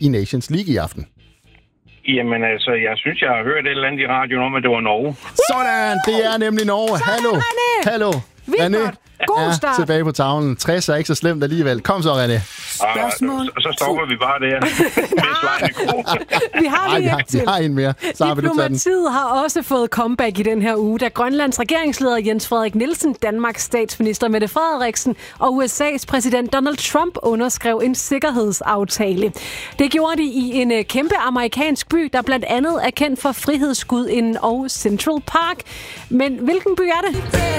i Nations League i aften? Jamen altså, jeg synes, jeg har hørt et eller andet i radioen om, at det var Norge. Sådan! Det er nemlig Norge. Hallo! René God start. tilbage på tavlen. 60 er ikke så slemt alligevel. Kom så, René. Så stopper vi bare der. Vi har lige vi har en mere. Så har vi Diplomatiet har også fået comeback i den her uge, da Grønlands regeringsleder Jens Frederik Nielsen, Danmarks statsminister Mette Frederiksen og USA's præsident Donald Trump underskrev en sikkerhedsaftale. Det gjorde de i en kæmpe amerikansk by, der blandt andet er kendt for frihedsgudinden og Central Park. Men hvilken by er det?